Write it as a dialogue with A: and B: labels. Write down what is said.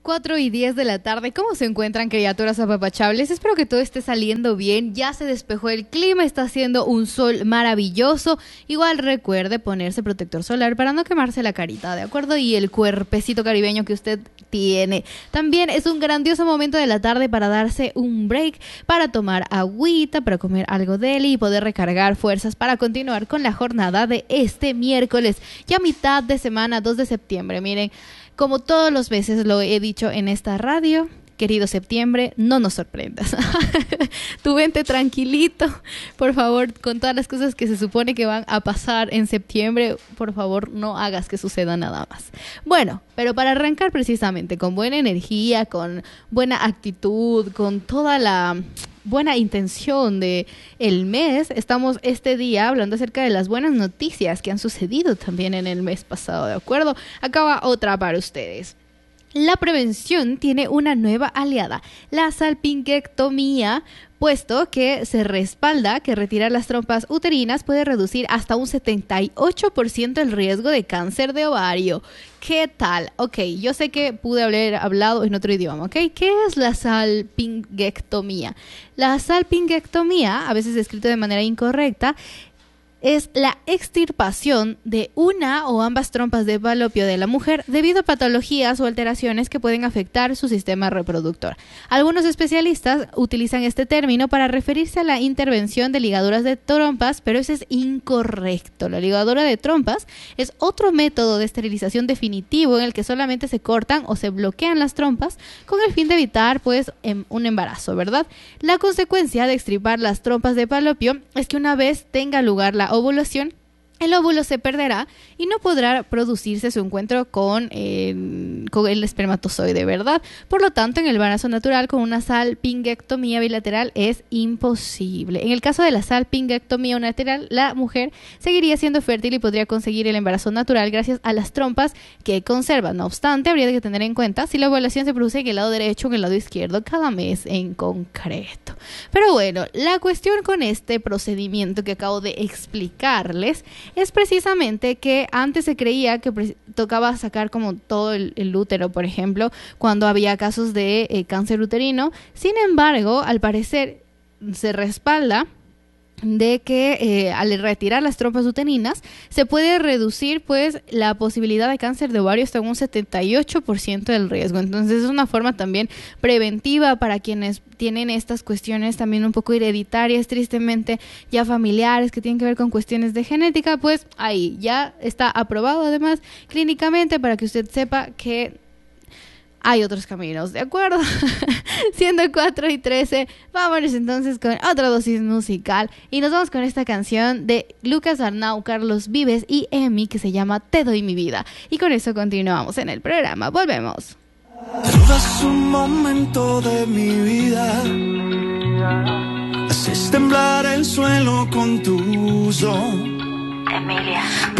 A: 4:10 de la tarde. ¿Cómo se encuentran, criaturas apapachables? Espero que todo esté saliendo bien. Ya se despejó el clima, está haciendo un sol maravilloso. Igual recuerde ponerse protector solar para no quemarse la carita, ¿de acuerdo? Y el cuerpecito caribeño que usted tiene. También es un grandioso momento de la tarde para darse un break, para tomar agüita, para comer algo deli y poder recargar fuerzas para continuar con la jornada de este miércoles, ya mitad de semana, 2 de septiembre. Miren, como todos los meses lo he dicho en esta radio, querido septiembre, no nos sorprendas. Tú vente tranquilito, por favor, con todas las cosas que se supone que van a pasar en septiembre, por favor, no hagas que suceda nada más. Bueno, pero para arrancar precisamente con buena energía, con buena actitud, con toda la buena intención de el mes, estamos este día hablando acerca de las buenas noticias que han sucedido también en el mes pasado, ¿de acuerdo? Acaba otra para ustedes. La prevención tiene una nueva aliada, la salpingectomía, puesto que se respalda que retirar las trompas uterinas puede reducir hasta un 78% el riesgo de cáncer de ovario. ¿Qué tal? Ok, yo sé que pude haber hablado en otro idioma, ¿ok? ¿Qué es la salpingectomía? La salpingectomía, a veces escrito de manera incorrecta, es la extirpación de una o ambas trompas de falopio de la mujer debido a patologías o alteraciones que pueden afectar su sistema reproductor. Algunos especialistas utilizan este término para referirse a la intervención de ligaduras de trompas, pero eso es incorrecto. La ligadura de trompas es otro método de esterilización definitivo en el que solamente se cortan o se bloquean las trompas con el fin de evitar pues un embarazo, ¿verdad? La consecuencia de extirpar las trompas de falopio es que una vez tenga lugar la ovulación, el óvulo se perderá y no podrá producirse su encuentro con el espermatozoide, ¿verdad? Por lo tanto, en el embarazo natural con una salpingectomía bilateral es imposible. En el caso de la salpingectomía unilateral, la mujer seguiría siendo fértil y podría conseguir el embarazo natural gracias a las trompas que conserva. No obstante, habría que tener en cuenta si la ovulación se produce en el lado derecho o en el lado izquierdo cada mes en concreto. Pero bueno, la cuestión con este procedimiento que acabo de explicarles es precisamente que antes se creía que tocaba sacar como todo el útero, por ejemplo, cuando había casos de cáncer uterino. Sin embargo, al parecer se respalda de que al retirar las trompas uterinas se puede reducir pues la posibilidad de cáncer de ovario hasta un 78% del riesgo. Entonces es una forma también preventiva para quienes tienen estas cuestiones también un poco hereditarias, tristemente ya familiares, que tienen que ver con cuestiones de genética. Pues ahí ya está aprobado además clínicamente para que usted sepa que hay otros caminos, ¿de acuerdo? Siendo 4:13, vámonos entonces con otra dosis musical y nos vamos con esta canción de Lucas Arnau, Carlos Vives y Emi que se llama Te doy mi vida. Y con eso continuamos en el programa. Volvemos.
B: Robas un momento de mi vida, haces temblar el suelo con tu son.
C: Emilia.